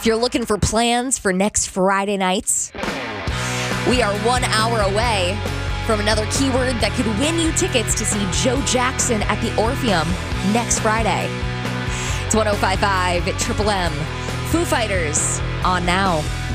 If you're looking for plans for next Friday nights, we are 1 hour away from another keyword that could win you tickets to see Joe Jackson at the Orpheum next Friday. It's 105.5 at Triple M. Foo Fighters on now.